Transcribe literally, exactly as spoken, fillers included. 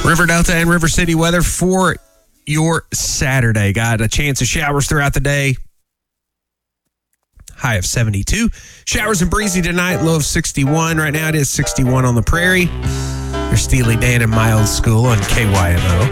River Delta and River City weather for your Saturday. Got a chance of showers throughout the day. High of seventy-two. Showers and breezy tonight, low of sixty-one. Right now it is sixty-one on the Prairie. Your Steely Dan and Miles School on K Y M O.